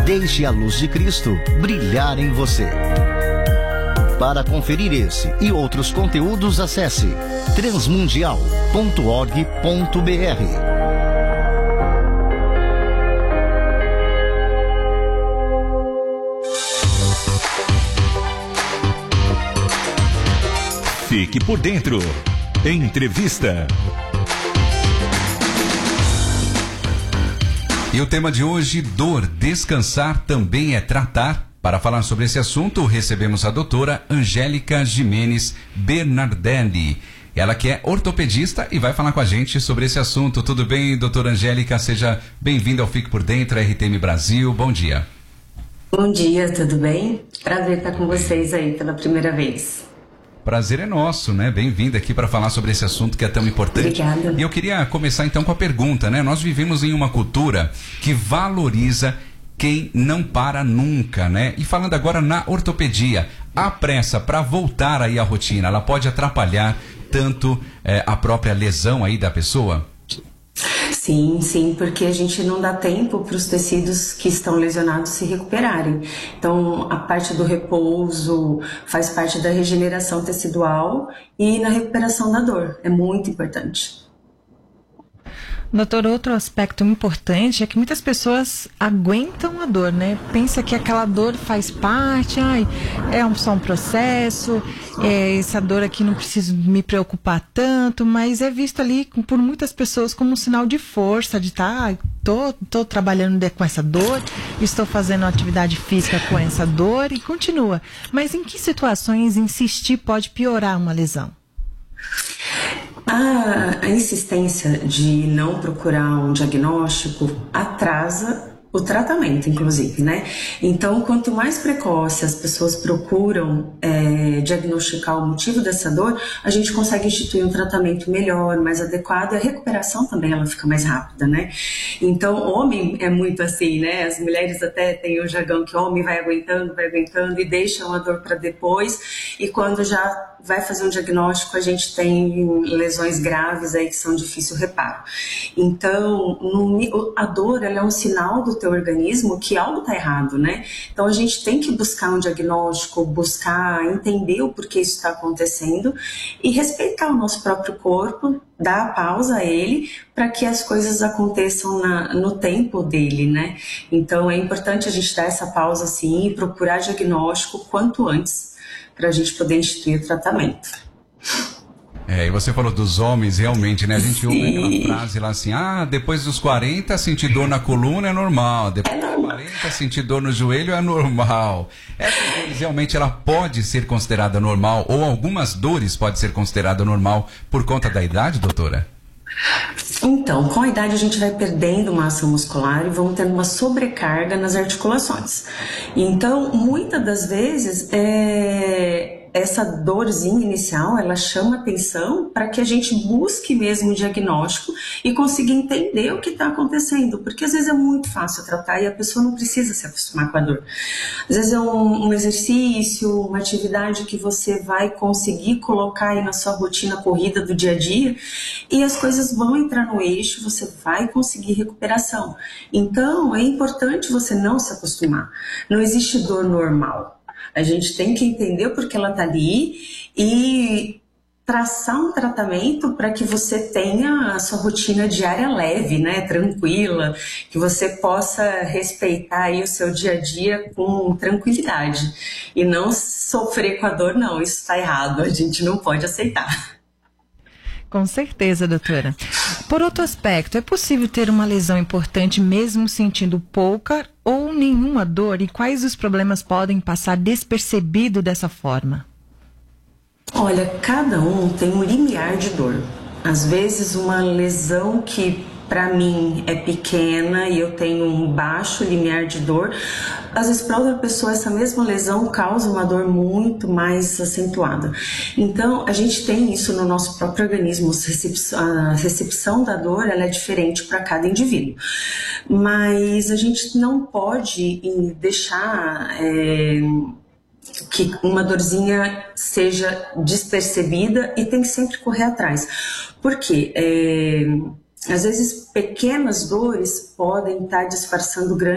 Deixe a luz de Cristo brilhar em você. Para conferir esse e outros conteúdos, acesse transmundial.org.br. Fique por dentro. Entrevista. E o tema de hoje, dor, descansar também é tratar. Para falar sobre esse assunto, recebemos a doutora Angélica Jimenez Bernardelli. Ela que é ortopedista e vai falar com a gente sobre esse assunto. Tudo bem, doutora Angélica? Seja bem-vinda ao Fique por Dentro, RTM Brasil. Bom dia. Bom dia, tudo bem? Prazer estar com vocês aí pela primeira vez. Prazer é nosso, né? Bem-vinda aqui para falar sobre esse assunto que é tão importante. Obrigada. E eu queria começar então com a pergunta, né? Nós vivemos em uma cultura que valoriza quem não para nunca, né? E falando agora na ortopedia, a pressa para voltar aí à rotina, ela pode atrapalhar tanto a própria lesão aí da pessoa? Sim, porque a gente não dá tempo para os tecidos que estão lesionados se recuperarem. Então, a parte do repouso faz parte da regeneração tecidual e na recuperação da dor. É muito importante. Doutor, outro aspecto importante é que muitas pessoas aguentam a dor, né? Pensa que aquela dor faz parte, só um processo, essa dor aqui não preciso me preocupar tanto, mas é visto ali por muitas pessoas como um sinal de força, de tô trabalhando com essa dor, estou fazendo atividade física com essa dor e continua. Mas em que situações insistir pode piorar uma lesão? A insistência de não procurar um diagnóstico atrasa o tratamento, inclusive, né? Então, quanto mais precoce as pessoas procuram diagnosticar o motivo dessa dor, a gente consegue instituir um tratamento melhor, mais adequado, e a recuperação também ela fica mais rápida, né? Então, homem é muito assim, né? As mulheres até têm o jargão que o homem vai aguentando e deixam a dor para depois, e quando já vai fazer um diagnóstico, a gente tem lesões graves aí que são difícil reparo. Então, a dor ela é um sinal do teu organismo que algo está errado, né? Então, a gente tem que buscar um diagnóstico, buscar entender o porquê isso está acontecendo e respeitar o nosso próprio corpo, dar a pausa a ele para que as coisas aconteçam no tempo dele, né? Então, é importante a gente dar essa pausa sim e procurar diagnóstico quanto antes, para a gente poder instituir o tratamento. E você falou dos homens, realmente, né? A gente ouve aquela frase lá assim, depois dos 40, sentir dor na coluna é normal, depois dos 40, sentir dor no joelho é normal. Essas dores, realmente, ela pode ser considerada normal, ou algumas dores podem ser consideradas normal por conta da idade, doutora? Então, com a idade a gente vai perdendo massa muscular e vamos tendo uma sobrecarga nas articulações. Então, muitas das vezes, essa dorzinha inicial, ela chama atenção para que a gente busque mesmo o diagnóstico e consiga entender o que está acontecendo, porque às vezes é muito fácil tratar e a pessoa não precisa se acostumar com a dor. Às vezes é um exercício, uma atividade que você vai conseguir colocar aí na sua rotina corrida do dia a dia e as coisas vão entrar no eixo, você vai conseguir recuperação. Então, é importante você não se acostumar. Não existe dor normal. A gente tem que entender porque ela está ali e traçar um tratamento para que você tenha a sua rotina diária leve, né, tranquila, que você possa respeitar aí o seu dia a dia com tranquilidade e não sofrer com a dor, não, isso está errado, a gente não pode aceitar. Com certeza, doutora. Por outro aspecto, é possível ter uma lesão importante mesmo sentindo pouca ou nenhuma dor? E quais os problemas podem passar despercebido dessa forma? Olha, cada um tem um limiar de dor. Às vezes uma lesão que para mim é pequena e eu tenho um baixo limiar de dor, às vezes para outra pessoa essa mesma lesão causa uma dor muito mais acentuada. Então a gente tem isso no nosso próprio organismo, a recepção da dor ela é diferente para cada indivíduo, mas a gente não pode deixar que uma dorzinha seja despercebida e tem que sempre correr atrás. Por quê? Às vezes pequenas dores podem estar disfarçando grandes